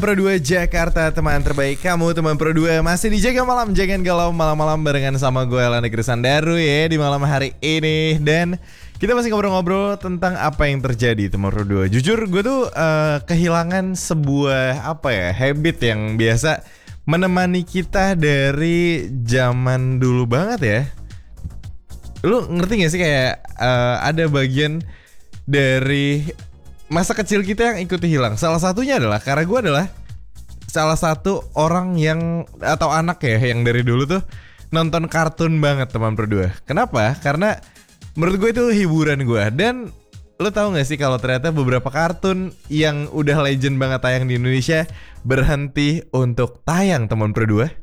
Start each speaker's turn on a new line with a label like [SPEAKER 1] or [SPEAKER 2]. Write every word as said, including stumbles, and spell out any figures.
[SPEAKER 1] Pro dua Jakarta, teman terbaik kamu, teman Pro dua. Masih di Jaga Malam, jangan galau malam-malam barengan sama gue Elanda Krisandaru ya di malam hari ini. Dan kita masih ngobrol-ngobrol tentang apa yang terjadi teman Pro dua. Jujur gue tuh uh, kehilangan sebuah apa ya habit yang biasa menemani kita dari zaman dulu banget ya. Lu ngerti gak sih kayak uh, ada bagian dari masa kecil kita yang ikuti hilang. Salah satunya adalah karena gue adalah salah satu orang yang atau anak ya yang dari dulu tuh nonton kartun banget teman berdua. Kenapa? Karena menurut gue itu hiburan gue. Dan lo tahu gak sih kalau ternyata beberapa kartun yang udah legend banget tayang di Indonesia berhenti untuk tayang teman berdua?